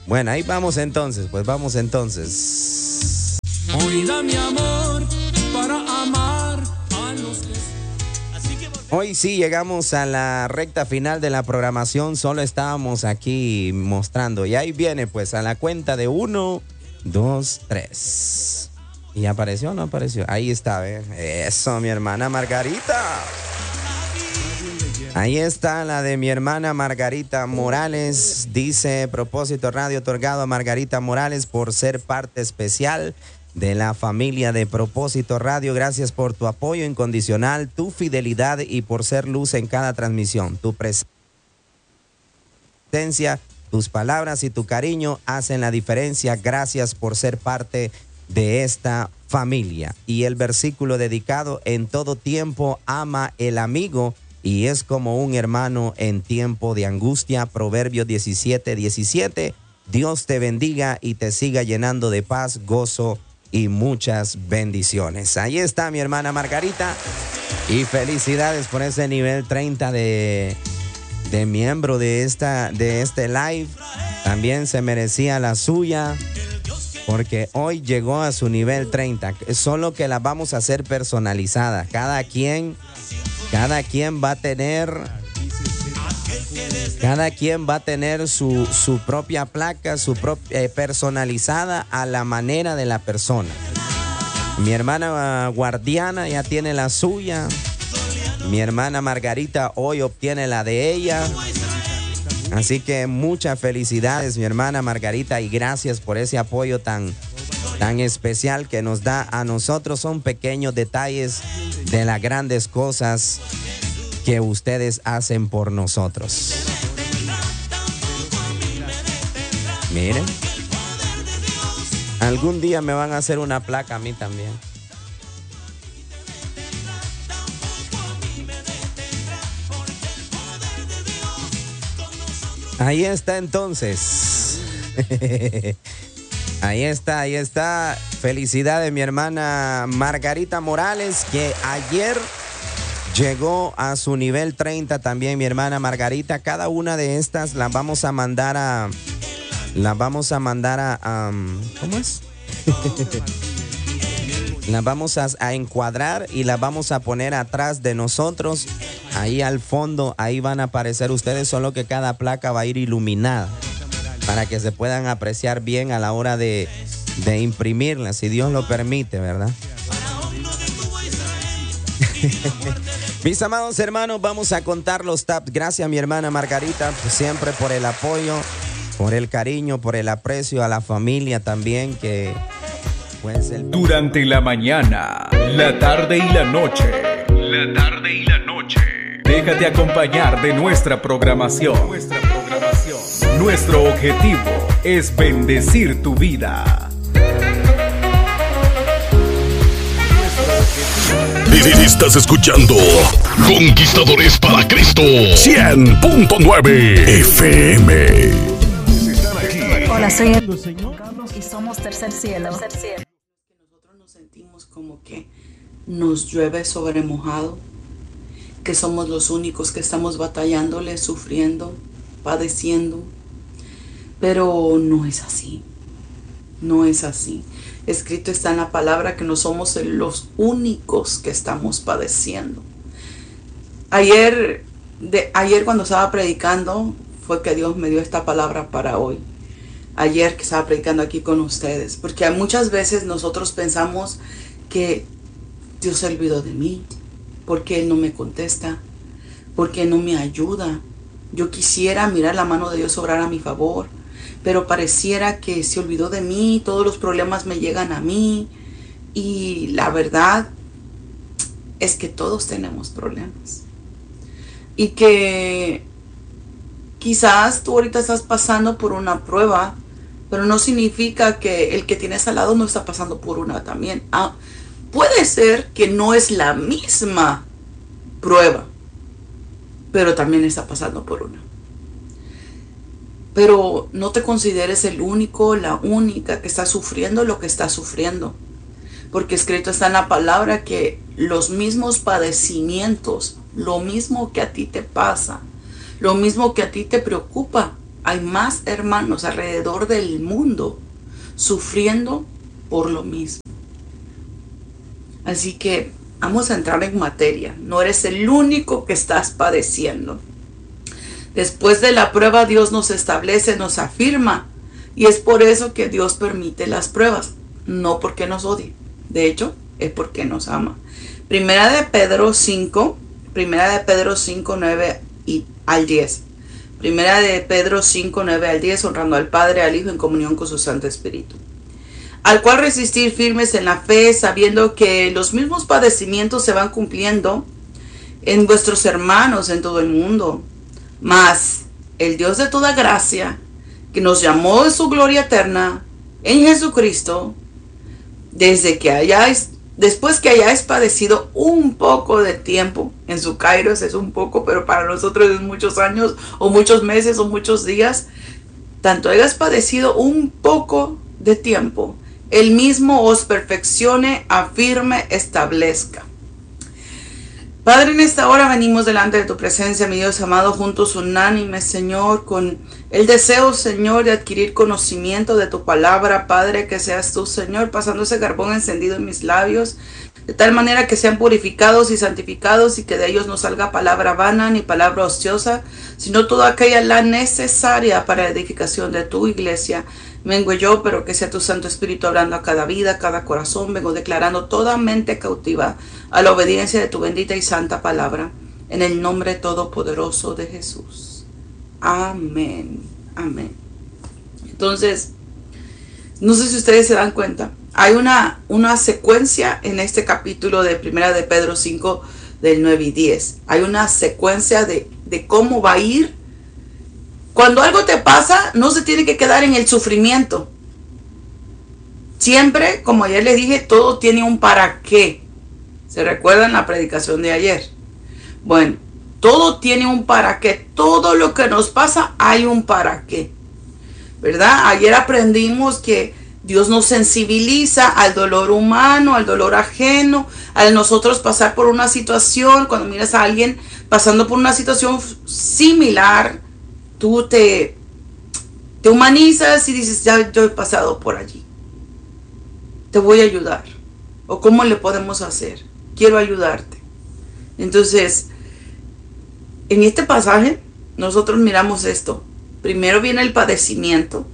Bueno, ahí vamos entonces, pues vamos entonces. Oída mi amor para amar a los que... Hoy sí llegamos a la recta final de la programación, solo estábamos aquí mostrando y ahí viene pues a la cuenta de 1, 2, 3. ¿Y apareció o no apareció? Ahí está, ¿ves? Eso, mi hermana Margarita. Ahí está la de mi hermana Margarita Morales. Dice: Propósito Radio otorgado a Margarita Morales por ser parte especial de la familia de Propósito Radio. Gracias por tu apoyo incondicional, tu fidelidad y por ser luz en cada transmisión. Tu presencia, tus palabras y tu cariño hacen la diferencia. Gracias por ser parte de esta familia. Y el versículo dedicado: en todo tiempo ama el amigo y es como un hermano en tiempo de angustia. Proverbios 17:17. Dios te bendiga y te siga llenando de paz, gozo y muchas bendiciones. Ahí está mi hermana Margarita y felicidades por ese nivel 30 de miembro de este live. También se merecía la suya porque hoy llegó a su nivel 30, solo que la vamos a hacer personalizada. Cada quien va a tener su propia placa, personalizada a la manera de la persona. Mi hermana Guardiana ya tiene la suya. Mi hermana Margarita hoy obtiene la de ella. Así que muchas felicidades, mi hermana Margarita, y gracias por ese apoyo tan especial que nos da a nosotros. Son pequeños detalles de las grandes cosas que ustedes hacen por nosotros. Miren, algún día me van a hacer una placa a mí también. Ahí está entonces. Ahí está. Felicidades, mi hermana Margarita Morales, que ayer llegó a su nivel 30 también, mi hermana Margarita. Cada una de estas las vamos a mandar a ¿cómo es? Las vamos a encuadrar y las vamos a poner atrás de nosotros. Ahí al fondo, ahí van a aparecer ustedes, solo que cada placa va a ir iluminada para que se puedan apreciar bien a la hora de imprimirla, si Dios lo permite, ¿verdad? Mis amados hermanos, vamos a contar los taps. Gracias, mi hermana Margarita, siempre por el apoyo, por el cariño, por el aprecio a la familia también, que pues durante la mañana, la tarde y la noche. Déjate acompañar de nuestra programación. Nuestro objetivo es bendecir tu vida. Estás escuchando Conquistadores para Cristo 100.9 FM. Hola, soy el Señor Carlos y somos Tercer Cielo. Nosotros nos sentimos como que nos llueve sobre mojado, que somos los únicos que estamos batallándole, sufriendo, padeciendo. Pero no es así. No es así. Escrito está en la palabra que no somos los únicos que estamos padeciendo. Ayer cuando estaba predicando fue que Dios me dio esta palabra para hoy. Ayer que estaba predicando aquí con ustedes. Porque muchas veces nosotros pensamos que Dios se olvidó de mí. Porque Él no me contesta. Porque no me ayuda. Yo quisiera mirar la mano de Dios obrar a mi favor. Pero pareciera que se olvidó de mí. Todos los problemas me llegan a mí. Y la verdad es que todos tenemos problemas. Y que quizás tú ahorita estás pasando por una prueba, pero no significa que el que tienes al lado no está pasando por una también. Puede ser que no es la misma prueba, pero también está pasando por una. Pero no te consideres el único, la única que está sufriendo lo que está sufriendo. Porque escrito está en la palabra que los mismos padecimientos, lo mismo que a ti te pasa, lo mismo que a ti te preocupa, hay más hermanos alrededor del mundo sufriendo por lo mismo. Así que vamos a entrar en materia. No eres el único que estás padeciendo. Después de la prueba, Dios nos establece, nos afirma. Y es por eso que Dios permite las pruebas. No porque nos odie. De hecho, es porque nos ama. Primera de Pedro 5, 9 al 10. Primera de Pedro 5, 9 al 10, honrando al Padre, al Hijo, en comunión con su Santo Espíritu. Al cual resistir firmes en la fe, sabiendo que los mismos padecimientos se van cumpliendo en vuestros hermanos en todo el mundo. Mas el Dios de toda gracia, que nos llamó de su gloria eterna en Jesucristo, después que hayáis padecido un poco de tiempo, en su kairos es un poco, pero para nosotros es muchos años, o muchos meses, o muchos días, tanto hayas padecido un poco de tiempo, Él mismo os perfeccione, afirme, establezca. Padre, en esta hora venimos delante de tu presencia, mi Dios amado, juntos unánimes, Señor, con el deseo, Señor, de adquirir conocimiento de tu palabra, Padre, que seas tú, Señor, pasando ese carbón encendido en mis labios, de tal manera que sean purificados y santificados y que de ellos no salga palabra vana ni palabra ociosa, sino toda aquella la necesaria para la edificación de tu iglesia. Vengo yo, pero que sea tu Santo Espíritu hablando a cada vida, a cada corazón. Vengo declarando toda mente cautiva a la obediencia de tu bendita y santa palabra. En el nombre todopoderoso de Jesús. Amén. Amén. Entonces, no sé si ustedes se dan cuenta. Hay una secuencia en este capítulo de Primera de Pedro 5, del 9 y 10. Hay una secuencia de cómo va a ir. Cuando algo te pasa, no se tiene que quedar en el sufrimiento. Siempre, como ayer les dije, todo tiene un para qué. ¿Se recuerdan la predicación de ayer? Bueno, todo tiene un para qué. Todo lo que nos pasa hay un para qué. ¿Verdad? Ayer aprendimos que Dios nos sensibiliza al dolor humano, al dolor ajeno, al nosotros pasar por una situación. Cuando miras a alguien pasando por una situación similar, tú te humanizas y dices, ya yo he pasado por allí. Te voy a ayudar. ¿O cómo le podemos hacer? Quiero ayudarte. Entonces, en este pasaje, nosotros miramos esto. Primero viene el padecimiento.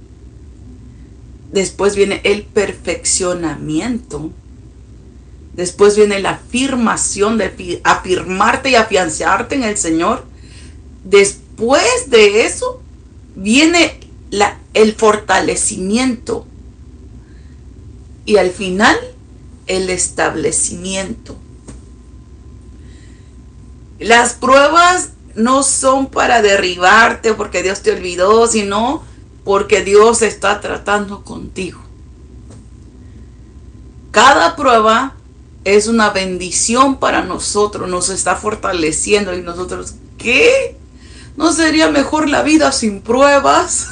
Después viene el perfeccionamiento. Después viene la afirmación de afirmarte y afianzarte en el Señor. Después de eso viene el fortalecimiento. Y al final, el establecimiento. Las pruebas no son para derribarte porque Dios te olvidó, sino porque Dios está tratando contigo. Cada prueba es una bendición para nosotros, nos está fortaleciendo y nosotros, ¿qué? ¿No sería mejor la vida sin pruebas?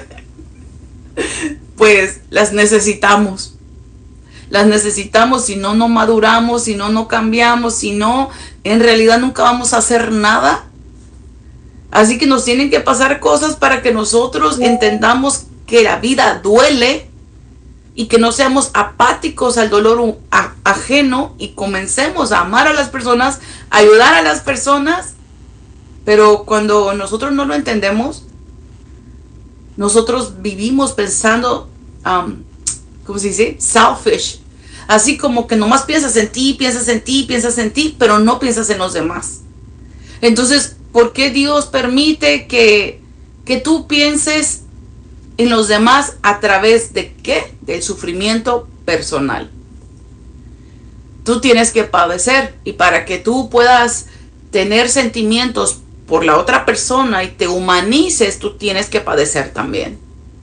Pues las necesitamos. Las necesitamos, si no, no maduramos, si no, no cambiamos, si no, en realidad nunca vamos a hacer nada. Así que nos tienen que pasar cosas para que nosotros entendamos que la vida duele y que no seamos apáticos al dolor ajeno y comencemos a amar a las personas, a ayudar a las personas. Pero cuando nosotros no lo entendemos, nosotros vivimos pensando, ¿cómo se dice? Selfish. Así como que nomás piensas en ti, piensas en ti, piensas en ti, pero no piensas en los demás. Entonces, ¿por qué Dios permite que tú pienses en los demás a través de qué? Del sufrimiento personal. Tú tienes que padecer, y para que tú puedas tener sentimientos por la otra persona y te humanices, tú tienes que padecer también.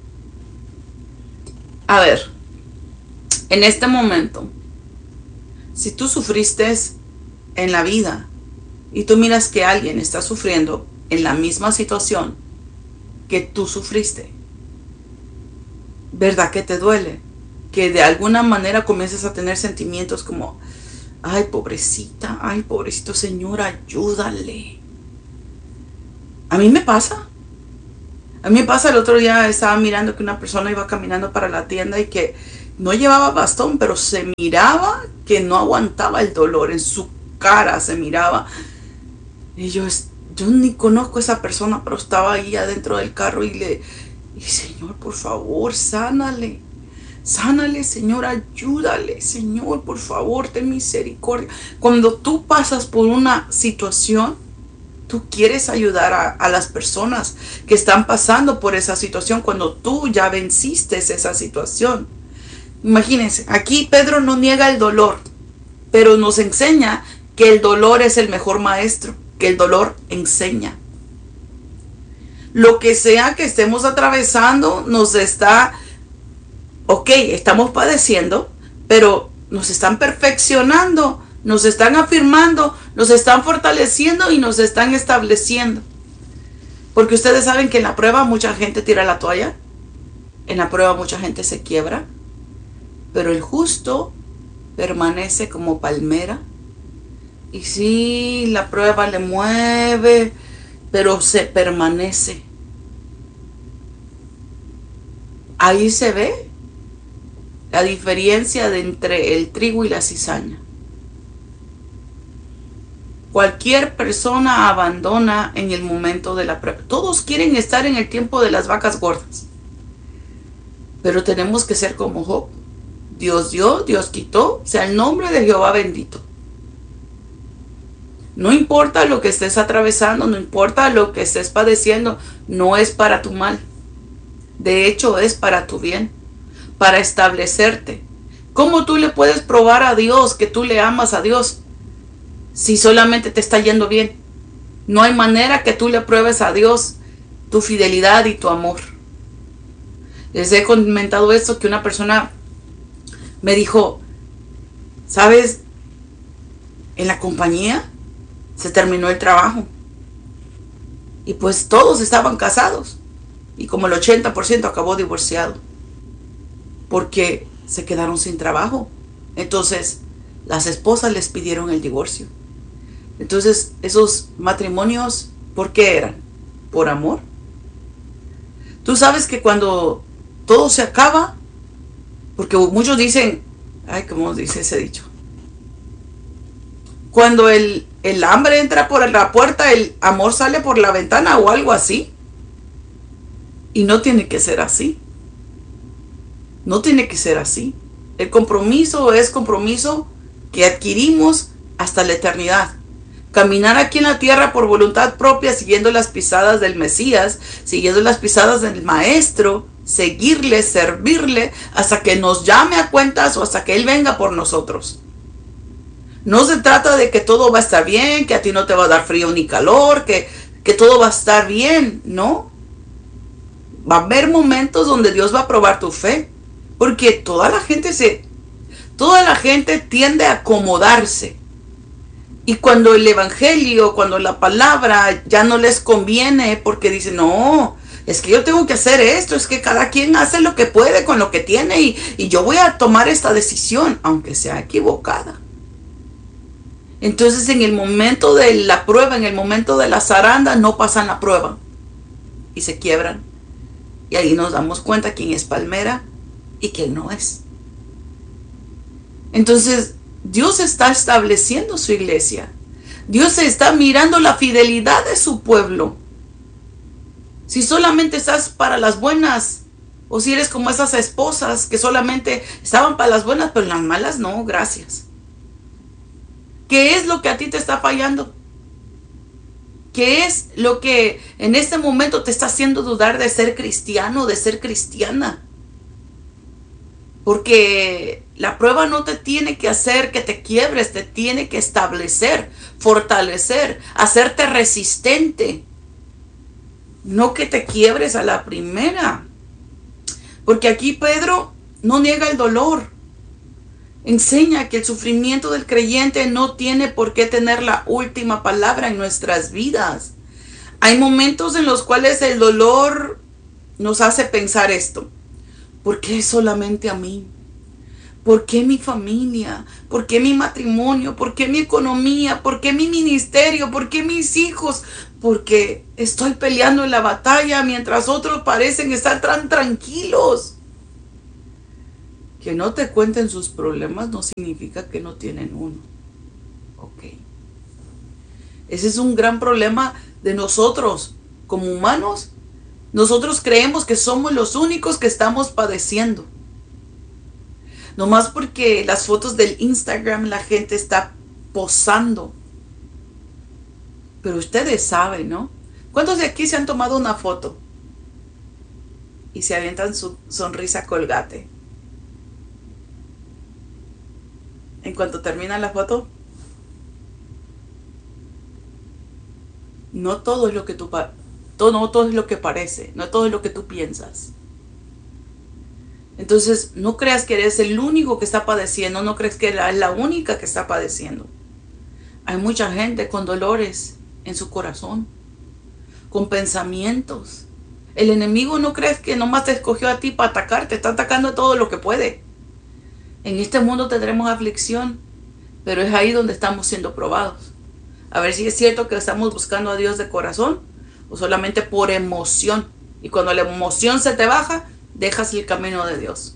A ver, en este momento, si tú sufriste en la vida y tú miras que alguien está sufriendo en la misma situación que tú sufriste, ¿verdad que te duele? Que de alguna manera comiences a tener sentimientos como, ay, pobrecita, ay, pobrecito Señor, ayúdale. A mí me pasa. A mí me pasa, el otro día estaba mirando que una persona iba caminando para la tienda y que no llevaba bastón, pero se miraba que no aguantaba el dolor, en su cara se miraba. Y yo ni conozco a esa persona, pero estaba ahí adentro del carro y Señor, por favor, sánale. Sánale, Señor, ayúdale, Señor, por favor, ten misericordia. Cuando tú pasas por una situación, tú quieres ayudar a las personas que están pasando por esa situación cuando tú ya venciste esa situación. Imagínense, aquí Pedro no niega el dolor, pero nos enseña que el dolor es el mejor maestro, que el dolor enseña. Lo que sea que estemos atravesando estamos padeciendo, pero nos están perfeccionando, nos están afirmando, nos están fortaleciendo y nos están estableciendo. Porque ustedes saben que en la prueba mucha gente tira la toalla, en la prueba mucha gente se quiebra, pero el justo permanece como palmera. Y sí, la prueba le mueve, pero se permanece. Ahí se ve la diferencia entre el trigo y la cizaña. Cualquier persona abandona en el momento de la prueba. Todos quieren estar en el tiempo de las vacas gordas. Pero tenemos que ser como Job. Dios dio, Dios quitó, sea el nombre de Jehová bendito. No importa lo que estés atravesando, no importa lo que estés padeciendo, no es para tu mal. De hecho, es para tu bien, para establecerte. ¿Cómo tú le puedes probar a Dios que tú le amas a Dios si solamente te está yendo bien? No hay manera que tú le pruebes a Dios tu fidelidad y tu amor. Les he comentado esto, que una persona me dijo, ¿sabes? En la compañía se terminó el trabajo. Y pues todos estaban casados. Y como el 80% acabó divorciado. Porque se quedaron sin trabajo. Entonces, las esposas les pidieron el divorcio. Entonces, esos matrimonios, ¿por qué eran? ¿Por amor? Tú sabes que cuando todo se acaba, porque muchos dicen, ay, ¿cómo dice ese dicho? Cuando el hambre entra por la puerta, el amor sale por la ventana o algo así. Y no tiene que ser así. No tiene que ser así. El compromiso es compromiso que adquirimos hasta la eternidad. Caminar aquí en la tierra por voluntad propia, siguiendo las pisadas del Mesías, siguiendo las pisadas del Maestro, seguirle, servirle, hasta que nos llame a cuentas o hasta que Él venga por nosotros. No se trata de que todo va a estar bien, que a ti no te va a dar frío ni calor, que todo va a estar bien, ¿no? Va a haber momentos donde Dios va a probar tu fe, porque toda la gente tiende a acomodarse. Y cuando el evangelio, cuando la palabra ya no les conviene, porque dicen, no, es que yo tengo que hacer esto, es que cada quien hace lo que puede con lo que tiene y yo voy a tomar esta decisión, aunque sea equivocada. Entonces en el momento de la prueba, en el momento de la zaranda, no pasan la prueba y se quiebran. Y ahí nos damos cuenta quién es palmera y quién no es. Entonces Dios está estableciendo su iglesia. Dios está mirando la fidelidad de su pueblo. Si solamente estás para las buenas, o si eres como esas esposas que solamente estaban para las buenas, pero las malas no, gracias. ¿Qué es lo que a ti te está fallando? ¿Qué es lo que en este momento te está haciendo dudar de ser cristiano, de ser cristiana? Porque la prueba no te tiene que hacer que te quiebres, te tiene que establecer, fortalecer, hacerte resistente. No que te quiebres a la primera. Porque aquí Pedro no niega el dolor. Enseña que el sufrimiento del creyente no tiene por qué tener la última palabra en nuestras vidas. Hay momentos en los cuales el dolor nos hace pensar esto. ¿Por qué solamente a mí? ¿Por qué mi familia? ¿Por qué mi matrimonio? ¿Por qué mi economía? ¿Por qué mi ministerio? ¿Por qué mis hijos? Porque estoy peleando en la batalla mientras otros parecen estar tan tranquilos. Que no te cuenten sus problemas no significa que no tienen uno. Ok. Ese es un gran problema de nosotros como humanos. Nosotros creemos que somos los únicos que estamos padeciendo. Nomás porque las fotos del Instagram la gente está posando. Pero ustedes saben, ¿no? ¿Cuántos de aquí se han tomado una foto y se avientan su sonrisa colgate? En cuanto termina la foto, no todo es lo que no todo es lo que parece, no todo es lo que tú piensas. Entonces, no creas que eres el único que está padeciendo, no creas que eres la única que está padeciendo. Hay mucha gente con dolores en su corazón, con pensamientos. El enemigo no crees que nomás te escogió a ti para atacarte, está atacando todo lo que puede. En este mundo tendremos aflicción, pero es ahí donde estamos siendo probados. A ver si es cierto que estamos buscando a Dios de corazón o solamente por emoción. Y cuando la emoción se te baja, dejas el camino de Dios.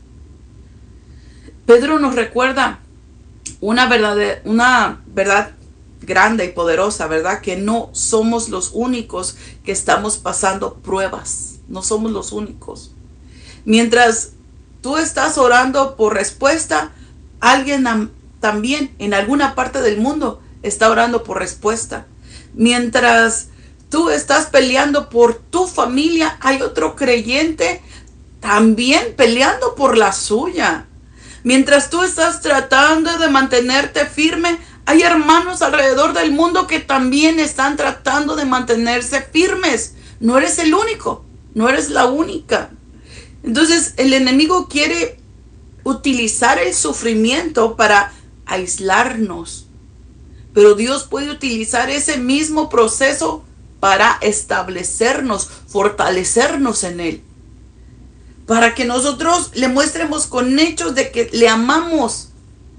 Pedro nos recuerda una verdad grande y poderosa, ¿verdad? Que no somos los únicos que estamos pasando pruebas. No somos los únicos. Mientras tú estás orando por respuesta, alguien también en alguna parte del mundo está orando por respuesta. Mientras tú estás peleando por tu familia, hay otro creyente también peleando por la suya. Mientras tú estás tratando de mantenerte firme, hay hermanos alrededor del mundo que también están tratando de mantenerse firmes. No eres el único, no eres la única. Entonces el enemigo quiere utilizar el sufrimiento para aislarnos. Pero Dios puede utilizar ese mismo proceso para establecernos, fortalecernos en Él. Para que nosotros le muestremos con hechos de que le amamos,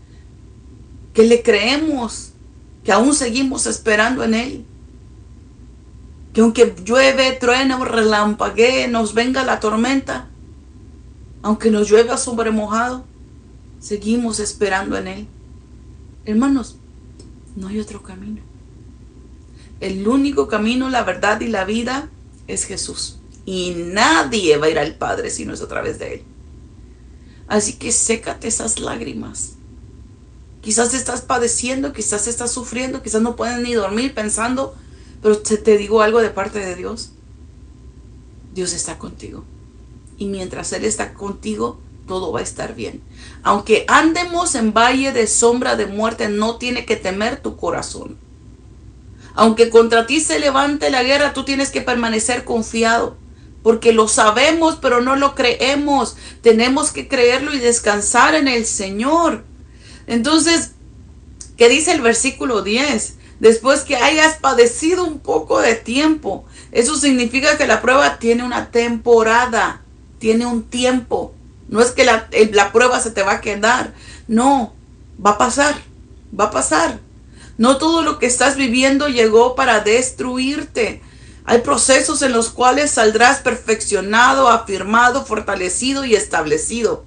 que le creemos, que aún seguimos esperando en Él. Que aunque llueve, truene o relampaguee, nos venga la tormenta, aunque nos llueva sobre mojado, seguimos esperando en Él. Hermanos, no hay otro camino. El único camino, la verdad y la vida es Jesús. Y nadie va a ir al Padre si no es a través de Él. Así que sécate esas lágrimas. Quizás estás padeciendo, quizás estás sufriendo, quizás no puedes ni dormir pensando, pero te digo algo de parte de Dios. Dios está contigo. Y mientras Él está contigo, todo va a estar bien. Aunque andemos en valle de sombra de muerte, no tiene que temer tu corazón. Aunque contra ti se levante la guerra, tú tienes que permanecer confiado. Porque lo sabemos, pero no lo creemos. Tenemos que creerlo y descansar en el Señor. Entonces, ¿qué dice el versículo 10? Después que hayas padecido un poco de tiempo. Eso significa que la prueba tiene una temporada. Tiene un tiempo. No es que la prueba se te va a quedar. No, va a pasar. Va a pasar. No todo lo que estás viviendo llegó para destruirte. Hay procesos en los cuales saldrás perfeccionado, afirmado, fortalecido y establecido.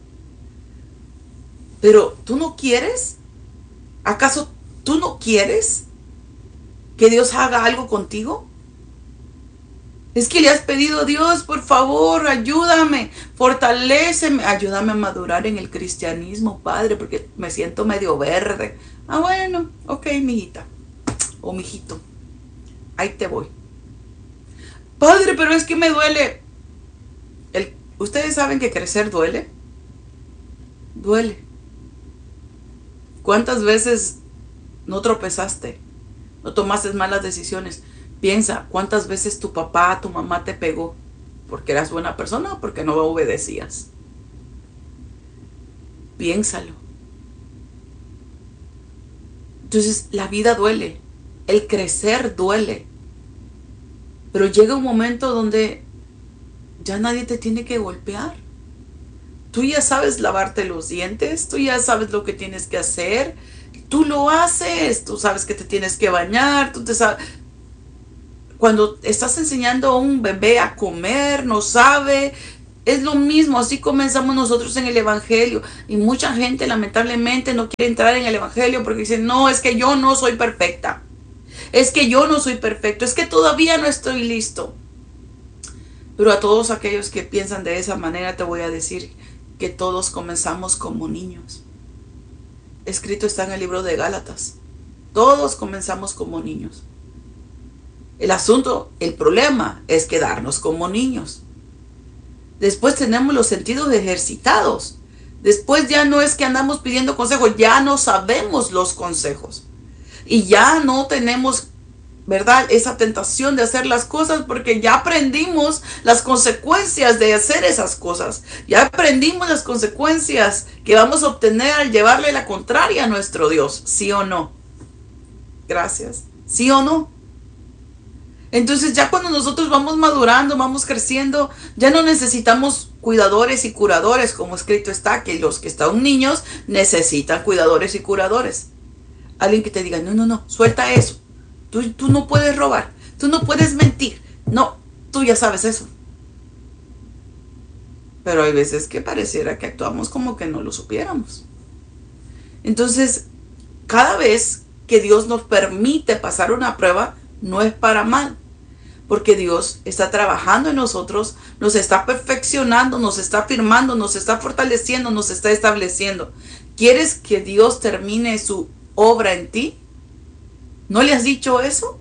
Pero ¿tú no quieres? ¿Acaso tú no quieres que Dios haga algo contigo? Es que le has pedido a Dios, por favor, ayúdame, fortaléceme, ayúdame a madurar en el cristianismo, Padre, porque me siento medio verde. Ah, bueno, ok, mijita o mijito, ahí te voy. Padre, pero es que me duele. ¿Ustedes saben que crecer duele? Duele. ¿Cuántas veces no tropezaste? No tomaste malas decisiones. Piensa, ¿cuántas veces tu papá, tu mamá te pegó? ¿Porque eras buena persona o porque no obedecías? Piénsalo. Entonces, la vida duele. El crecer duele. Pero llega un momento donde ya nadie te tiene que golpear. Tú ya sabes lavarte los dientes, tú ya sabes lo que tienes que hacer, tú lo haces, tú sabes que te tienes que bañar, tú te sabes. Cuando estás enseñando a un bebé a comer, no sabe, es lo mismo, así comenzamos nosotros en el Evangelio. Y mucha gente lamentablemente no quiere entrar en el Evangelio porque dicen, no, es que yo no soy perfecta, es que yo no soy perfecto, es que todavía no estoy listo. Pero a todos aquellos que piensan de esa manera te voy a decir que todos comenzamos como niños. Escrito está en el libro de Gálatas. Todos comenzamos como niños. El asunto, el problema es quedarnos como niños. Después tenemos los sentidos ejercitados. Después ya no es que andamos pidiendo consejos, ya no sabemos los consejos. Y ya no tenemos, ¿verdad?, esa tentación de hacer las cosas porque ya aprendimos las consecuencias de hacer esas cosas. Ya aprendimos las consecuencias que vamos a obtener al llevarle la contraria a nuestro Dios. ¿Sí o no? Gracias. ¿Sí o no? Entonces ya cuando nosotros vamos madurando, vamos creciendo, ya no necesitamos cuidadores y curadores, como escrito está, que los que están niños necesitan cuidadores y curadores. Alguien que te diga, no, suelta eso. Tú no puedes robar, tú no puedes mentir. No, tú ya sabes eso. Pero hay veces que pareciera que actuamos como que no lo supiéramos. Entonces, cada vez que Dios nos permite pasar una prueba, no es para mal, porque Dios está trabajando en nosotros, nos está perfeccionando, nos está afirmando, nos está fortaleciendo, nos está estableciendo. ¿Quieres que Dios termine su obra en ti? ¿No le has dicho eso?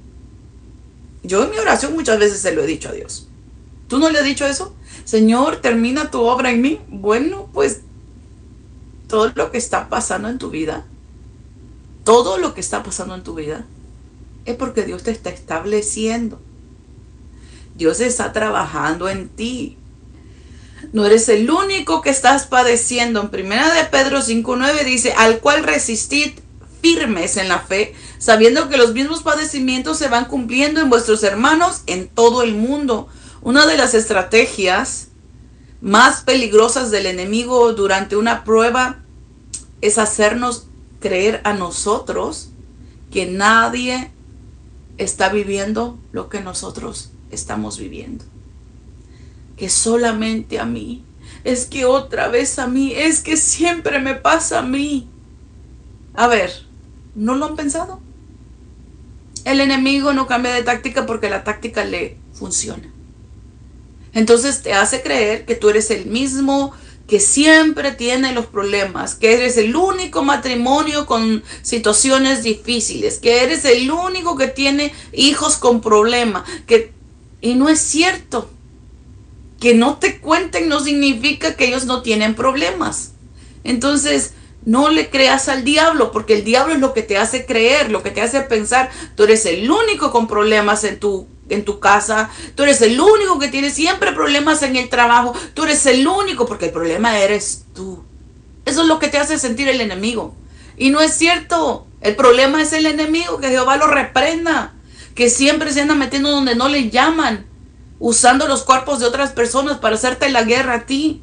Yo en mi oración muchas veces se lo he dicho a Dios. ¿Tú no le has dicho eso? Señor, termina tu obra en mí. Bueno, pues todo lo que está pasando en tu vida, todo lo que está pasando en tu vida, es porque Dios te está estableciendo. Dios está trabajando en ti. No eres el único que estás padeciendo. En 1 de Pedro 5:9 dice, al cual resistid firmes en la fe, sabiendo que los mismos padecimientos se van cumpliendo en vuestros hermanos en todo el mundo. Una de las estrategias más peligrosas del enemigo durante una prueba es hacernos creer a nosotros que nadie está viviendo lo que nosotros estamos viviendo. Que solamente a mí, es que otra vez a mí, es que siempre me pasa a mí. A ver, ¿no lo han pensado? El enemigo no cambia de táctica porque la táctica le funciona. Entonces te hace creer que tú eres el mismo que siempre tiene los problemas, que eres el único matrimonio con situaciones difíciles, que eres el único que tiene hijos con problemas, y no es cierto. Que no te cuenten no significa que ellos no tienen problemas. Entonces, no le creas al diablo, porque el diablo es lo que te hace creer, lo que te hace pensar, tú eres el único con problemas en tu casa, tú eres el único que tiene siempre problemas en el trabajo, tú eres el único, porque el problema eres tú. Eso es lo que te hace sentir el enemigo. Y no es cierto, el problema es el enemigo, que Jehová lo reprenda, que siempre se anda metiendo donde no le llaman, usando los cuerpos de otras personas para hacerte la guerra a ti.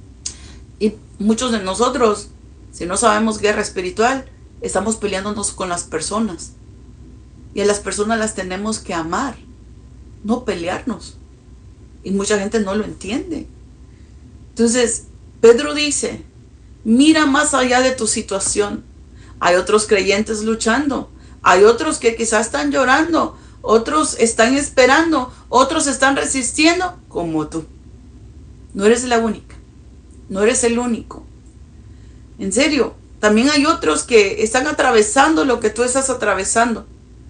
Y muchos de nosotros, si no sabemos guerra espiritual, estamos peleándonos con las personas. Y a las personas las tenemos que amar, no pelearnos. Y mucha gente no lo entiende. Entonces, Pedro dice, mira más allá de tu situación. Hay otros creyentes luchando. Hay otros que quizás están llorando. Otros están esperando. Otros están resistiendo como tú. No eres la única. No eres el único. En serio, también hay otros que están atravesando lo que tú estás atravesando.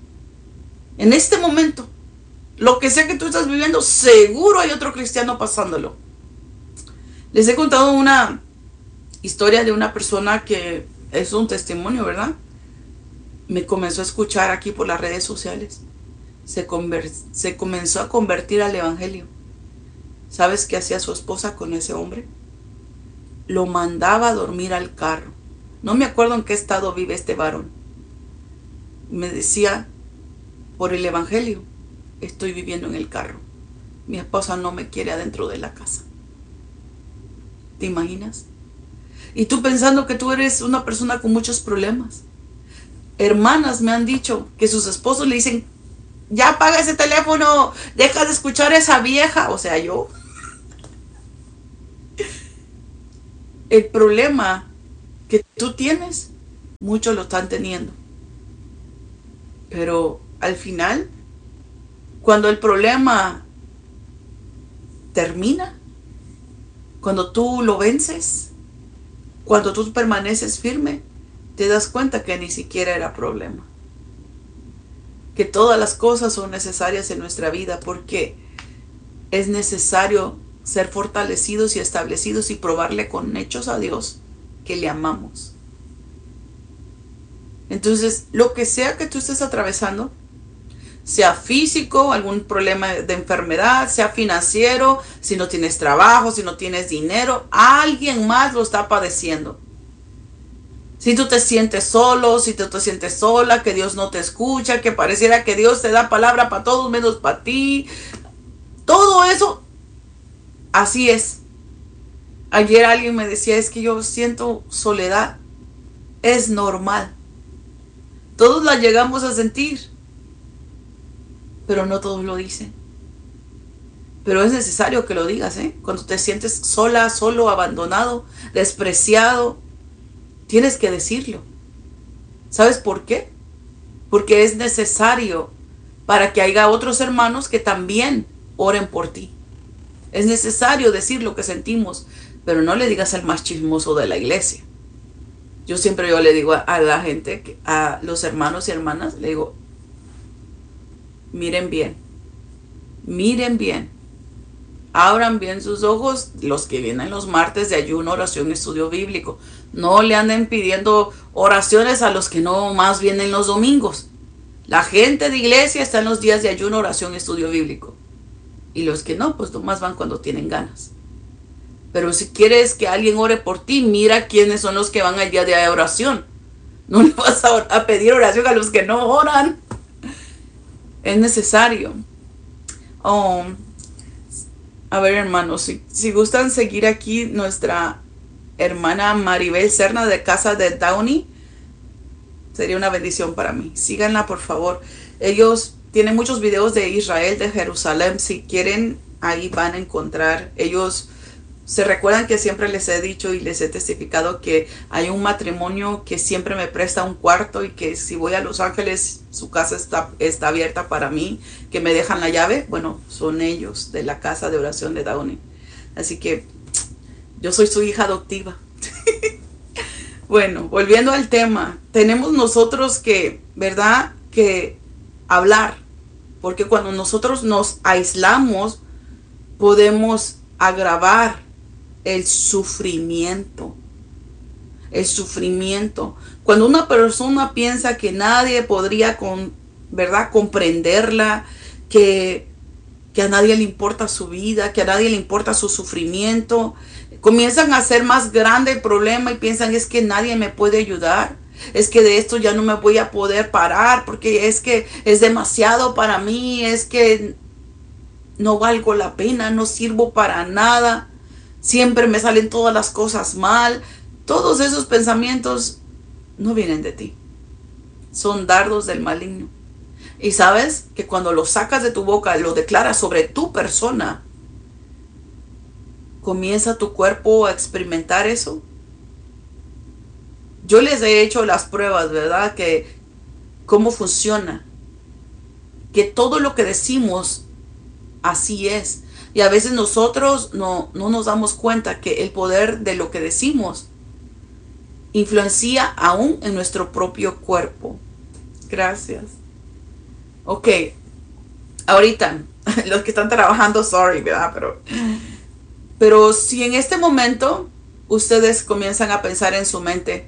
En este momento, lo que sea que tú estás viviendo, seguro hay otro cristiano pasándolo. Les he contado una historia de una persona que es un testimonio, ¿verdad? Me comenzó a escuchar aquí por las redes sociales. Se comenzó a convertir al evangelio. ¿Sabes qué hacía su esposa con ese hombre? Lo mandaba a dormir al carro. No me acuerdo en qué estado vive este varón. Me decía, por el evangelio, estoy viviendo en el carro. Mi esposa no me quiere adentro de la casa. ¿Te imaginas? Y tú pensando que tú eres una persona con muchos problemas. Hermanas me han dicho que sus esposos le dicen, ya apaga ese teléfono, deja de escuchar a esa vieja. O sea, yo. El problema que tú tienes, muchos lo están teniendo. Pero al final, cuando el problema termina, cuando tú lo vences, cuando tú permaneces firme, te das cuenta que ni siquiera era problema. Que todas las cosas son necesarias en nuestra vida porque es necesario ser fortalecidos y establecidos y probarle con hechos a Dios que le amamos. Entonces, lo que sea que tú estés atravesando, sea físico, algún problema de enfermedad, sea financiero, si no tienes trabajo, si no tienes dinero, alguien más lo está padeciendo. Si tú te sientes solo, si tú te sientes sola, que Dios no te escucha, que pareciera que Dios te da palabra para todos menos para ti, todo eso, así es. Ayer alguien me decía, es que yo siento soledad. Es normal. Todos la llegamos a sentir, pero no todos lo dicen. Pero es necesario que lo digas, ¿eh? Cuando te sientes sola, solo, abandonado, despreciado, tienes que decirlo. ¿Sabes por qué? Porque es necesario para que haya otros hermanos que también oren por ti. Es necesario decir lo que sentimos, pero no le digas al más chismoso de la iglesia. Yo le digo a la gente, a los hermanos y hermanas, le digo, miren bien, abran bien sus ojos, los que vienen los martes de ayuno, oración, estudio bíblico. No le anden pidiendo oraciones a los que no más vienen los domingos. La gente de iglesia está en los días de ayuno, oración, estudio bíblico. Y los que no, pues nomás van cuando tienen ganas. Pero si quieres que alguien ore por ti, mira quiénes son los que van al día de oración. No le vas a pedir oración a los que no oran. Es necesario. A ver, hermanos, si gustan seguir aquí, nuestra hermana Maribel Serna de Casa de Downey, sería una bendición para mí. Síganla, por favor. Ellos tienen muchos videos de Israel, de Jerusalén. Si quieren, ahí van a encontrar. Ellos se recuerdan que siempre les he dicho y les he testificado que hay un matrimonio que siempre me presta un cuarto y que si voy a Los Ángeles, su casa está abierta para mí, que me dejan la llave. Bueno, son ellos de la Casa de Oración de Downey. Así que yo soy su hija adoptiva. Bueno, volviendo al tema, tenemos nosotros que, ¿verdad? Que hablar, porque cuando nosotros nos aislamos, podemos agravar el sufrimiento. El sufrimiento. Cuando una persona piensa que nadie podría ¿verdad? Comprenderla, que a nadie le importa su vida, que a nadie le importa su sufrimiento, comienzan a hacer más grande el problema y piensan, es que nadie me puede ayudar, es que de esto ya no me voy a poder parar, porque es que es demasiado para mí, es que no valgo la pena, no sirvo para nada, siempre me salen todas las cosas mal. Todos esos pensamientos no vienen de ti, son dardos del maligno. Y sabes que cuando lo sacas de tu boca, lo declaras sobre tu persona, comienza tu cuerpo a experimentar eso. Yo les he hecho las pruebas, ¿verdad? Que cómo funciona. Que todo lo que decimos, así es. Y a veces nosotros no nos damos cuenta que el poder de lo que decimos influencia aún en nuestro propio cuerpo. Gracias. Ok. Ahorita, los que están trabajando, sorry, ¿verdad? Pero si en este momento ustedes comienzan a pensar en su mente,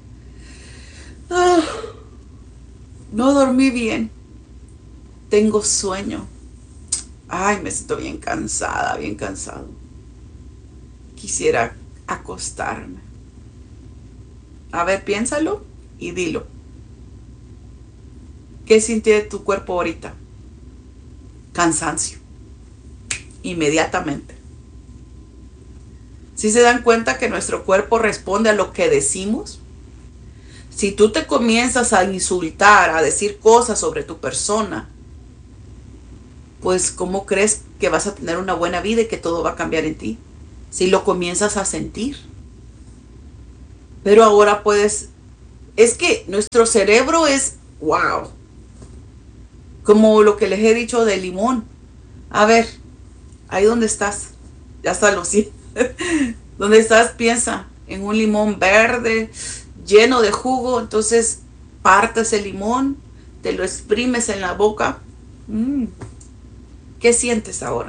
no dormí bien, tengo sueño, ay, me siento bien cansada, bien cansado, quisiera acostarme. A ver, piénsalo y dilo. ¿Qué siente tu cuerpo ahorita? Cansancio. Inmediatamente. ¿Sí se dan cuenta que nuestro cuerpo responde a lo que decimos? Si tú te comienzas a insultar, a decir cosas sobre tu persona, pues ¿cómo crees que vas a tener una buena vida y que todo va a cambiar en ti? Si lo comienzas a sentir. Pero ahora es que nuestro cerebro es, wow, como lo que les he dicho del limón. A ver, ahí donde estás, ya está lo siento. ¿Dónde estás? Piensa en un limón verde, lleno de jugo. Entonces partes el limón, te lo exprimes en la boca. ¿Qué sientes ahora?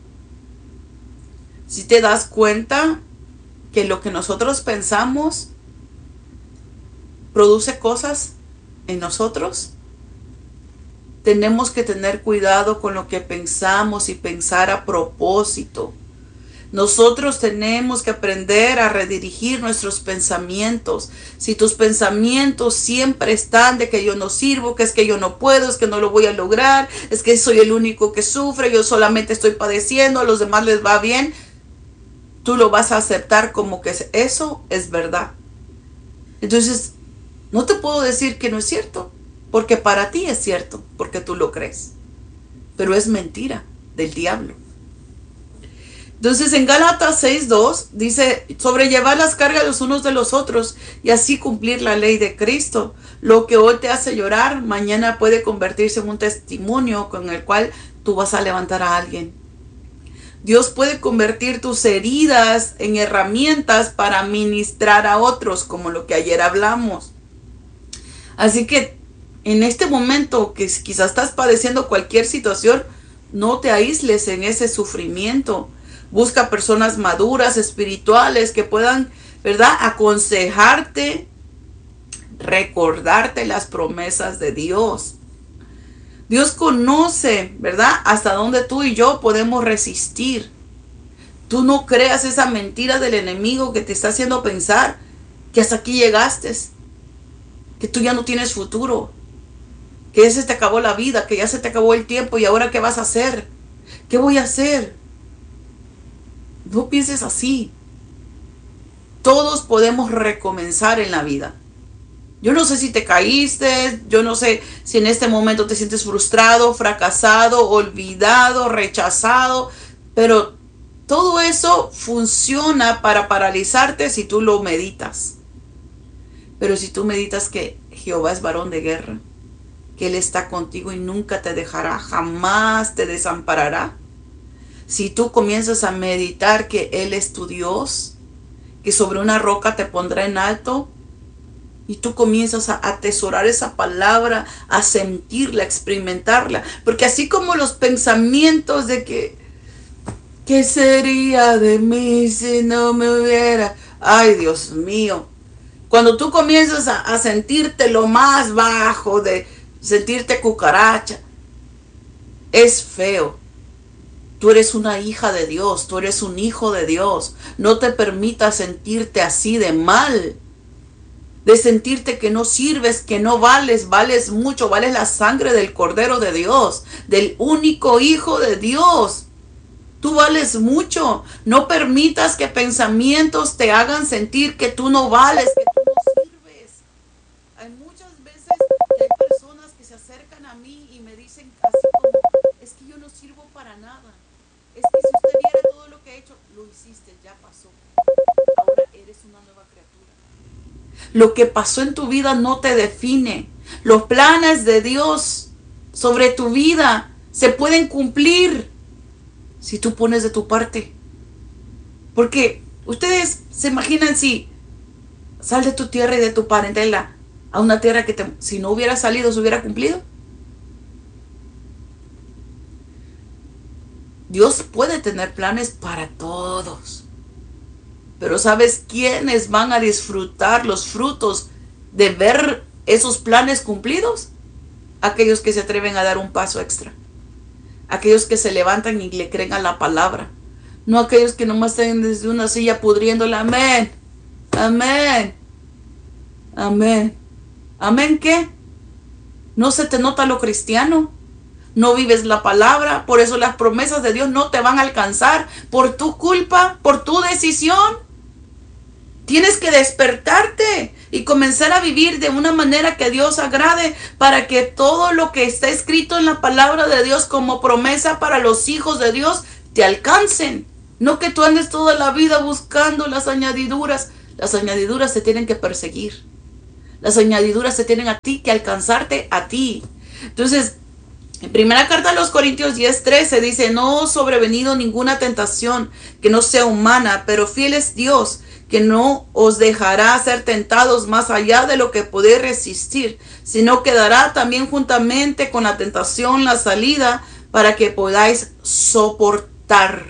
Si te das cuenta que lo que nosotros pensamos produce cosas en nosotros, tenemos que tener cuidado con lo que pensamos y pensar a propósito. Nosotros tenemos que aprender a redirigir nuestros pensamientos. Si tus pensamientos siempre están de que yo no sirvo, que es que yo no puedo, es que no lo voy a lograr, es que soy el único que sufre, yo solamente estoy padeciendo, a los demás les va bien, tú lo vas a aceptar como que eso es verdad. Entonces, no te puedo decir que no es cierto, porque para ti es cierto, porque tú lo crees. Pero es mentira del diablo. Entonces en Gálatas 6:2 dice, sobrellevar las cargas los unos de los otros y así cumplir la ley de Cristo. Lo que hoy te hace llorar, mañana puede convertirse en un testimonio con el cual tú vas a levantar a alguien. Dios puede convertir tus heridas en herramientas para ministrar a otros, como lo que ayer hablamos. Así que en este momento que quizás estás padeciendo cualquier situación, no te aísles en ese sufrimiento. Busca personas maduras, espirituales, que puedan, ¿verdad?, aconsejarte, recordarte las promesas de Dios. Dios conoce, ¿verdad?, hasta dónde tú y yo podemos resistir. Tú no creas esa mentira del enemigo que te está haciendo pensar que hasta aquí llegaste, que tú ya no tienes futuro, que ya se te acabó la vida, que ya se te acabó el tiempo y ahora ¿qué vas a hacer? ¿Qué voy a hacer? No pienses así. Todos podemos recomenzar en la vida. Yo no sé si te caíste, yo no sé si en este momento te sientes frustrado, fracasado, olvidado, rechazado, pero todo eso funciona para paralizarte si tú lo meditas. Pero si tú meditas que Jehová es varón de guerra, que Él está contigo y nunca te dejará, jamás te desamparará. Si tú comienzas a meditar que Él es tu Dios, que sobre una roca te pondrá en alto, y tú comienzas a atesorar esa palabra, a sentirla, a experimentarla. Porque así como los pensamientos de que, ¿qué sería de mí si no me hubiera? Ay, Dios mío. Cuando tú comienzas a sentirte lo más bajo, de sentirte cucaracha, es feo. Tú eres una hija de Dios, tú eres un hijo de Dios. No te permitas sentirte así de mal, de sentirte que no sirves, que no vales, vales mucho, vales la sangre del Cordero de Dios, del único Hijo de Dios. Tú vales mucho. No permitas que pensamientos te hagan sentir que tú no vales, que tú no sirves. Hay muchas veces que hay personas que se acercan a mí y me dicen así como, es que yo no sirvo para nada. Es que si usted viera todo lo que he hecho, lo hiciste, ya pasó. Ahora eres una nueva criatura. Lo que pasó en tu vida no te define. Los planes de Dios sobre tu vida se pueden cumplir si tú pones de tu parte. Porque ustedes se imaginan si sal de tu tierra y de tu parentela a una tierra que si no hubiera salido se hubiera cumplido. Dios puede tener planes para todos. Pero ¿sabes quiénes van a disfrutar los frutos de ver esos planes cumplidos? Aquellos que se atreven a dar un paso extra. Aquellos que se levantan y le creen a la palabra. No aquellos que nomás están desde una silla pudriéndola. Amén. Amén. Amén. ¿Amén qué? ¿No se te nota lo cristiano? No vives la palabra, por eso las promesas de Dios no te van a alcanzar por tu culpa, por tu decisión. Tienes que despertarte y comenzar a vivir de una manera que a Dios agrade, para que todo lo que está escrito en la palabra de Dios como promesa para los hijos de Dios te alcancen. No que tú andes toda la vida buscando las añadiduras. Las añadiduras te tienen que perseguir. Las añadiduras te tienen a ti que alcanzarte a ti. Entonces, en primera carta a los Corintios 10:13 dice: no os sobrevenido ninguna tentación que no sea humana, pero fiel es Dios, que no os dejará ser tentados más allá de lo que podéis resistir, sino que dará también juntamente con la tentación la salida para que podáis soportar.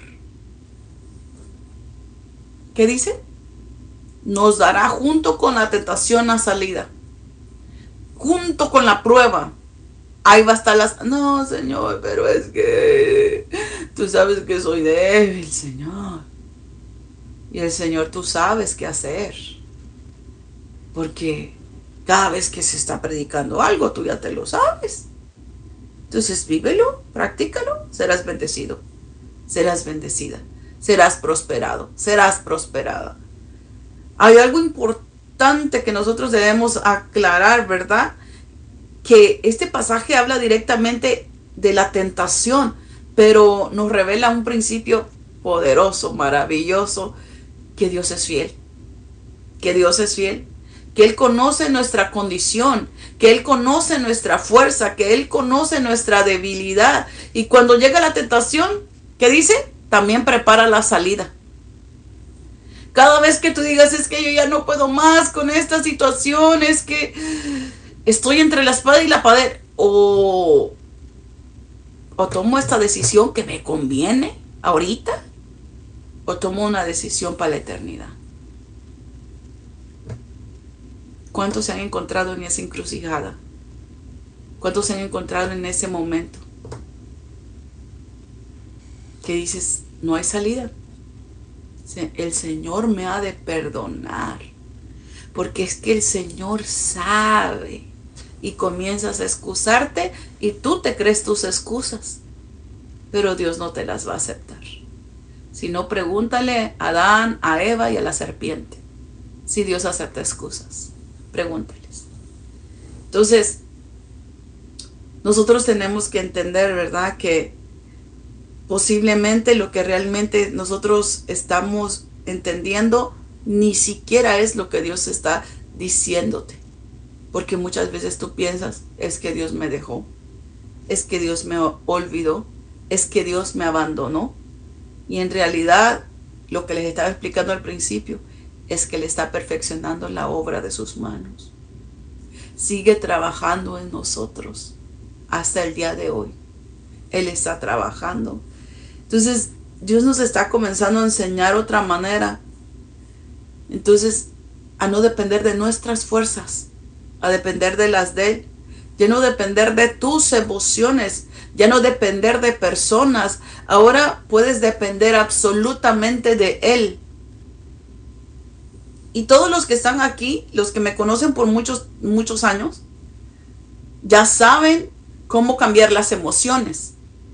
¿Qué dice? Nos dará junto con la tentación la salida, junto con la prueba. Ahí va a estar las... No, Señor, pero es que tú sabes que soy débil, Señor. Y el Señor, tú sabes qué hacer. Porque cada vez que se está predicando algo, tú ya te lo sabes. Entonces, vívelo, practícalo, serás bendecido, serás bendecida, serás prosperado, serás prosperada. Hay algo importante que nosotros debemos aclarar, ¿verdad? Que este pasaje habla directamente de la tentación, pero nos revela un principio poderoso, maravilloso, que Dios es fiel, que Dios es fiel, que Él conoce nuestra condición, que Él conoce nuestra fuerza, que Él conoce nuestra debilidad. Y cuando llega la tentación, ¿qué dice? También prepara la salida. Cada vez que tú digas, es que yo ya no puedo más con esta situación, es que estoy entre la espada y la pared, o tomo esta decisión que me conviene ahorita, o tomo una decisión para la eternidad. ¿Cuántos se han encontrado en esa encrucijada? ¿Cuántos se han encontrado en ese momento que dices, no hay salida? El Señor me ha de perdonar, porque es que el Señor sabe. Y comienzas a excusarte y tú te crees tus excusas, pero Dios no te las va a aceptar. Si no, pregúntale a Adán, a Eva y a la serpiente si Dios acepta excusas. Pregúntales. Entonces, nosotros tenemos que entender, ¿verdad?, que posiblemente lo que realmente nosotros estamos entendiendo ni siquiera es lo que Dios está diciéndote. Porque muchas veces tú piensas, es que Dios me dejó, es que Dios me olvidó, es que Dios me abandonó. Y en realidad, lo que les estaba explicando al principio, es que Él está perfeccionando la obra de sus manos. Sigue trabajando en nosotros hasta el día de hoy. Él está trabajando. Entonces, Dios nos está comenzando a enseñar otra manera. Entonces, a no depender de nuestras fuerzas, a depender de las de Él. Ya no depender de tus emociones, ya no depender de personas. Ahora puedes depender absolutamente de Él. Y todos los que están aquí, los que me conocen por muchos años, ya saben cómo cambiar las emociones.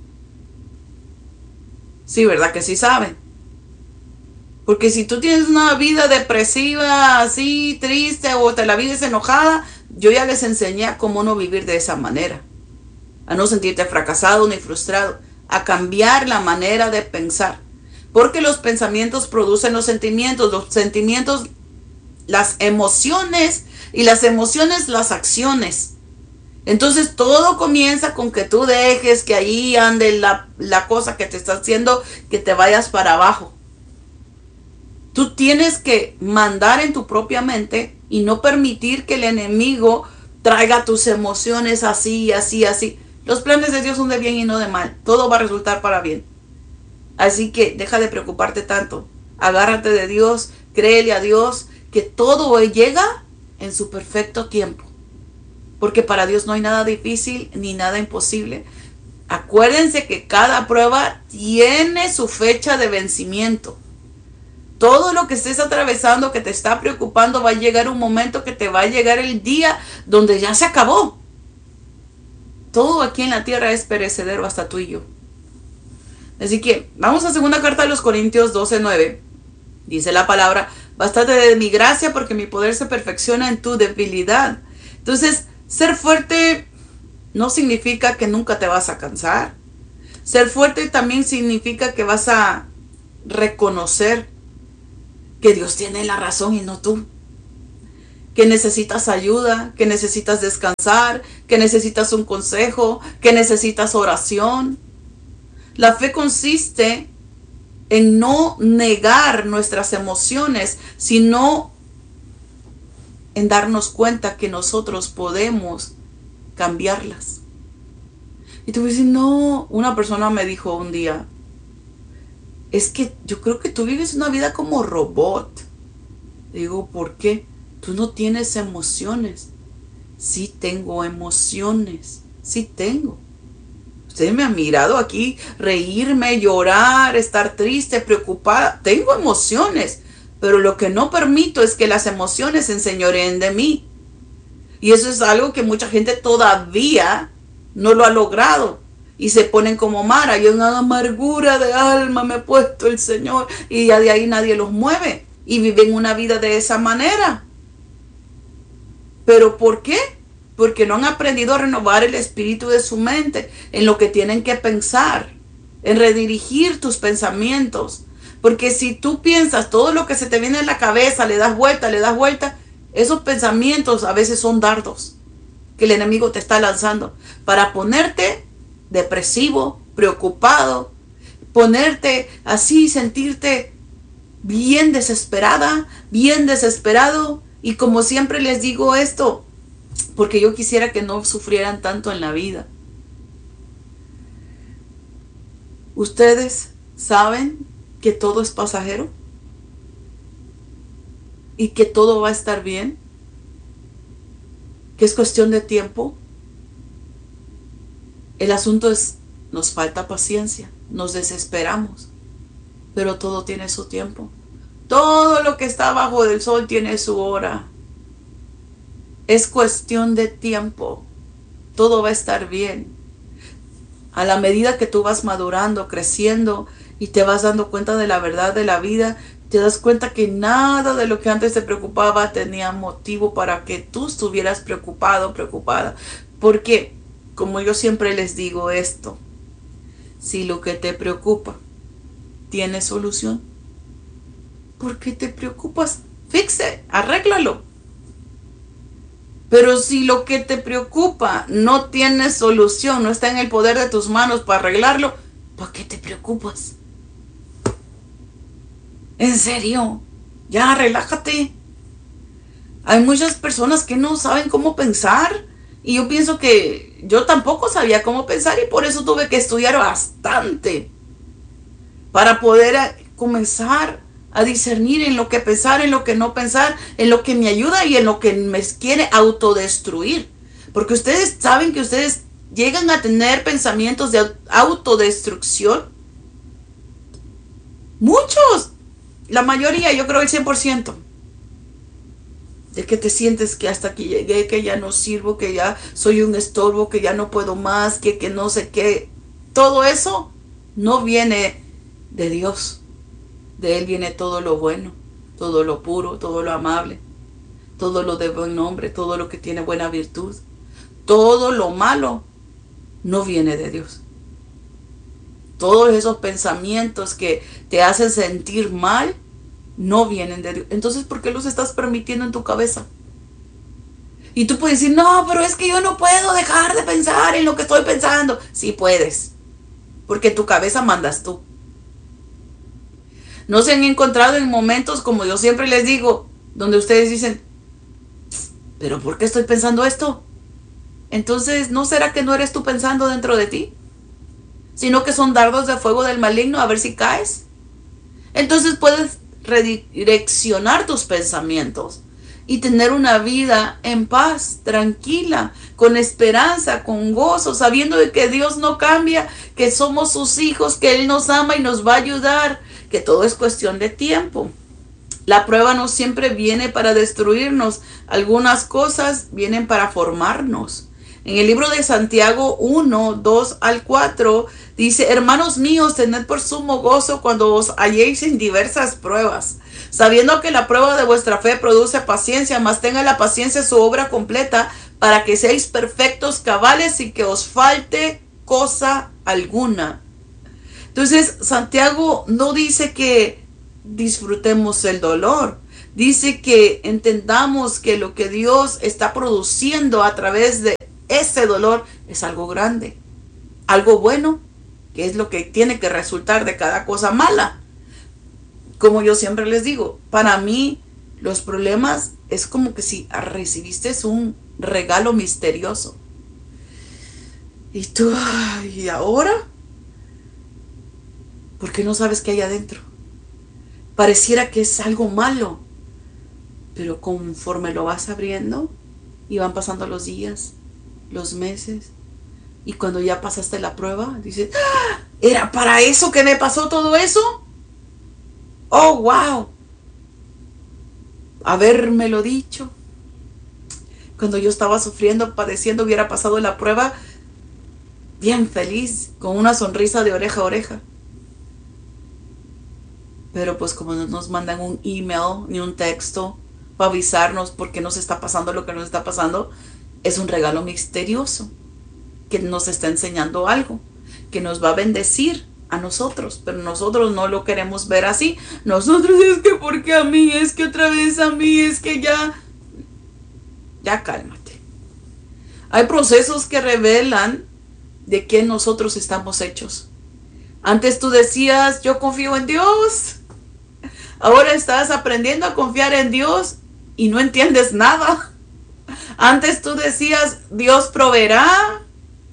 Sí, ¿verdad que sí saben? Porque si tú tienes una vida depresiva, así, triste, o te la vives enojada, yo ya les enseñé a cómo no vivir de esa manera. A no sentirte fracasado ni frustrado. A cambiar la manera de pensar. Porque los pensamientos producen los sentimientos, las emociones, y las emociones, las acciones. Entonces todo comienza con que tú dejes que ahí ande la cosa que te está haciendo que te vayas para abajo. Tú tienes que mandar en tu propia mente y no permitir que el enemigo traiga tus emociones así, así, así. Los planes de Dios son de bien y no de mal. Todo va a resultar para bien. Así que deja de preocuparte tanto. Agárrate de Dios, créele a Dios, que todo llega en su perfecto tiempo. Porque para Dios no hay nada difícil ni nada imposible. Acuérdense que cada prueba tiene su fecha de vencimiento. Todo lo que estés atravesando, que te está preocupando, va a llegar un momento que te va a llegar el día donde ya se acabó. Todo aquí en la tierra es perecedero, hasta tú y yo. Así que vamos a segunda carta de los Corintios 12:9. Dice la palabra: bastante de mi gracia porque mi poder se perfecciona en tu debilidad. Entonces, ser fuerte no significa que nunca te vas a cansar. Ser fuerte también significa que vas a reconocer que Dios tiene la razón y no tú. Que necesitas ayuda, que necesitas descansar, que necesitas un consejo, que necesitas oración. La fe consiste en no negar nuestras emociones, sino en darnos cuenta que nosotros podemos cambiarlas. Y tú dices, no, una persona me dijo un día, es que yo creo que tú vives una vida como robot. Digo, ¿por qué? Tú no tienes emociones. Sí tengo emociones, sí tengo. Usted me ha mirado aquí reírme, llorar, estar triste, preocupada. Tengo emociones, pero lo que no permito es que las emociones se enseñoreen de mí. Y eso es algo que mucha gente todavía no lo ha logrado. Y se ponen como Mara. Yo en una amargura de alma me he puesto el Señor. Y ya de ahí nadie los mueve. Y viven una vida de esa manera. ¿Pero por qué? Porque no han aprendido a renovar el espíritu de su mente en lo que tienen que pensar, en redirigir tus pensamientos. Porque si tú piensas todo lo que se te viene en la cabeza, le das vuelta, esos pensamientos a veces son dardos que el enemigo te está lanzando para ponerte depresivo, preocupado, ponerte así, sentirte bien desesperada, bien desesperado. Y como siempre les digo esto, porque yo quisiera que no sufrieran tanto en la vida. ¿Ustedes saben que todo es pasajero? ¿Y que todo va a estar bien? ¿Que es cuestión de tiempo? El asunto es, nos falta paciencia, nos desesperamos, pero todo tiene su tiempo. Todo lo que está bajo del sol tiene su hora. Es cuestión de tiempo. Todo va a estar bien. A la medida que tú vas madurando, creciendo y te vas dando cuenta de la verdad de la vida, te das cuenta que nada de lo que antes te preocupaba tenía motivo para que tú estuvieras preocupado, preocupada. Porque, como yo siempre les digo esto, si lo que te preocupa tiene solución, ¿por qué te preocupas? Arréglalo. Pero si lo que te preocupa no tiene solución, no está en el poder de tus manos para arreglarlo, ¿por qué te preocupas? ¿En serio? Ya, relájate. Hay muchas personas que no saben cómo pensar. Y yo pienso que yo tampoco sabía cómo pensar y por eso tuve que estudiar bastante para poder comenzar a discernir en lo que pensar, en lo que no pensar, en lo que me ayuda y en lo que me quiere autodestruir. Porque ustedes saben que ustedes llegan a tener pensamientos de autodestrucción. Muchos. La mayoría, yo creo el 100%. De que te sientes que hasta aquí llegué, que ya no sirvo, que ya soy un estorbo, que ya no puedo más, que no sé qué. Todo eso no viene de Dios. De Él viene todo lo bueno, todo lo puro, todo lo amable, todo lo de buen nombre, todo lo que tiene buena virtud. Todo lo malo no viene de Dios. Todos esos pensamientos que te hacen sentir mal no vienen de Dios. Entonces, ¿por qué los estás permitiendo en tu cabeza? Y tú puedes decir, no, pero es que yo no puedo dejar de pensar en lo que estoy pensando. Sí puedes, porque en tu cabeza mandas tú. ¿No se han encontrado en momentos, como yo siempre les digo, donde ustedes dicen, ¿pero por qué estoy pensando esto? Entonces, ¿no será que no eres tú pensando dentro de ti? Sino que son dardos de fuego del maligno a ver si caes. Entonces puedes redireccionar tus pensamientos y tener una vida en paz, tranquila, con esperanza, con gozo, sabiendo de que Dios no cambia, que somos sus hijos, que Él nos ama y nos va a ayudar, que todo es cuestión de tiempo. La prueba no siempre viene para destruirnos, algunas cosas vienen para formarnos. En el libro de Santiago 1, 2 al 4 dice, hermanos míos, tened por sumo gozo cuando os halléis en diversas pruebas, sabiendo que la prueba de vuestra fe produce paciencia, mas tenga la paciencia su obra completa, para que seáis perfectos, cabales, y que os falte cosa alguna. Entonces, Santiago no dice que disfrutemos el dolor, dice que entendamos que lo que Dios está produciendo a través de ese dolor es algo grande, algo bueno, que es lo que tiene que resultar de cada cosa mala. Como yo siempre les digo, para mí los problemas es como que si recibiste un regalo misterioso. Y tú, ¿y ahora? ¿Por qué no sabes qué hay adentro? Pareciera que es algo malo, pero conforme lo vas abriendo y van pasando los días, los meses, y cuando ya pasaste la prueba, dices, ¡ah! ¿Era para eso que me pasó todo eso? ¡Oh, wow! Habérmelo dicho. Cuando yo estaba sufriendo, padeciendo, hubiera pasado la prueba bien feliz, con una sonrisa de oreja a oreja. Pero pues como no nos mandan un email ni un texto para avisarnos por qué nos está pasando lo que nos está pasando, es un regalo misterioso que nos está enseñando algo, que nos va a bendecir a nosotros, pero nosotros no lo queremos ver así. Nosotros es que porque a mí, es que otra vez a mí, es que ya cálmate. Hay procesos que revelan de qué nosotros estamos hechos. Antes tú decías, yo confío en Dios. Ahora estás aprendiendo a confiar en Dios y no entiendes nada. Antes tú decías, Dios proveerá.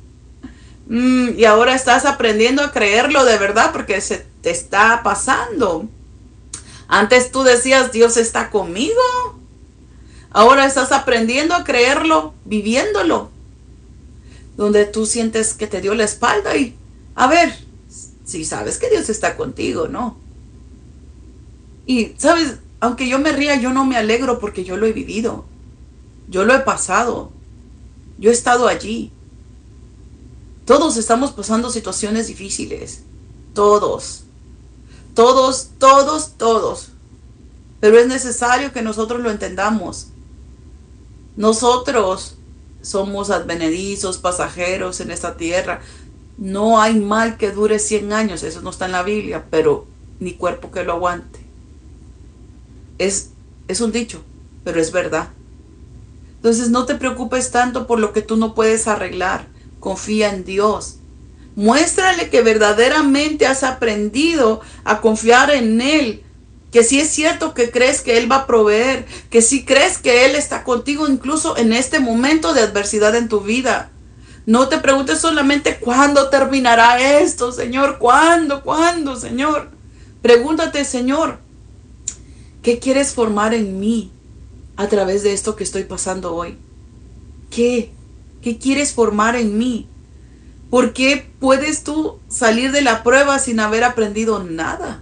Y ahora estás aprendiendo a creerlo de verdad porque se te está pasando. Antes tú decías, Dios está conmigo. Ahora estás aprendiendo a creerlo, viviéndolo. Donde tú sientes que te dio la espalda y, a ver, si sabes que Dios está contigo, ¿no? Y, ¿sabes? Aunque yo me ría, yo no me alegro porque yo lo he vivido. Yo lo he pasado. Yo he estado allí. Todos estamos pasando situaciones difíciles. Todos. Todos, todos, todos. Pero es necesario que nosotros lo entendamos. Nosotros somos advenedizos, pasajeros en esta tierra. No hay mal que dure 100 años. Eso no está en la Biblia, pero ni cuerpo que lo aguante. Es un dicho, pero es verdad. Entonces no te preocupes tanto por lo que tú no puedes arreglar. Confía en Dios. Muéstrale que verdaderamente has aprendido a confiar en Él. Que sí es cierto que crees que Él va a proveer. Que sí crees que Él está contigo incluso en este momento de adversidad en tu vida. No te preguntes solamente cuándo terminará esto, Señor. ¿Cuándo, Señor? Pregúntate, Señor, ¿qué quieres formar en mí a través de esto que estoy pasando hoy? ¿Qué quieres formar en mí? ¿Por qué puedes tú salir de la prueba sin haber aprendido nada?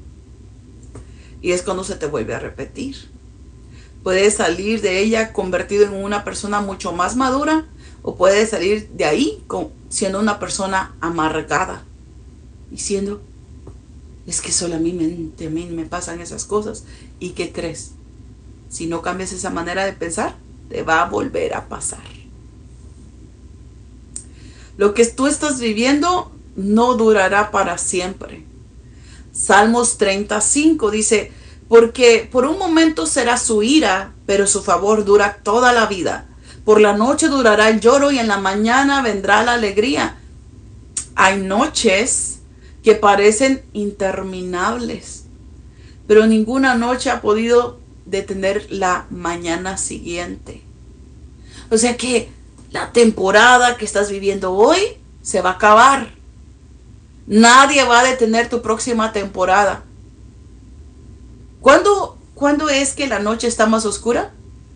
Y es cuando se te vuelve a repetir. Puedes salir de ella convertido en una persona mucho más madura, o puedes salir de ahí siendo una persona amargada, diciendo, es que solamente a mí me pasan esas cosas. ¿Y qué crees? Si no cambias esa manera de pensar, te va a volver a pasar. Lo que tú estás viviendo no durará para siempre. Salmos 35 dice, porque por un momento será su ira, pero su favor dura toda la vida. Por la noche durará el lloro y en la mañana vendrá la alegría. Hay noches que parecen interminables, pero ninguna noche ha podido detener la mañana siguiente. O sea que la temporada que estás viviendo hoy se va a acabar. Nadie va a detener tu próxima temporada. ¿Cuándo es que la noche está más oscura?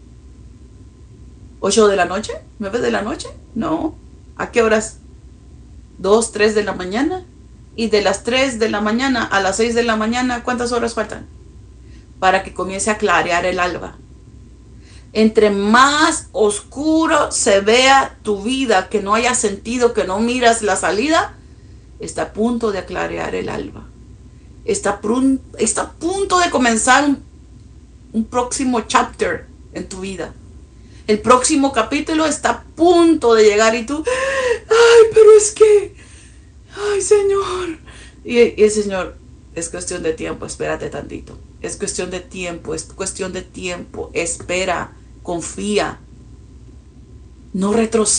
¿8 de la noche? ¿9 de la noche? No. ¿A qué horas? 2, 3 de la mañana. Y de las 3 de la mañana a las 6 de la mañana, ¿cuántas horas faltan? Para que comience a clarear el alba. Entre más oscuro se vea tu vida, que no haya sentido, que no miras la salida, está a punto de clarear el alba. Está a punto de comenzar un próximo chapter en tu vida. El próximo capítulo está a punto de llegar y tú, ay, pero es que, ay, Señor. Y el Señor, es cuestión de tiempo, espérate tantito. Es cuestión de tiempo, espera, confía. No retrocedas.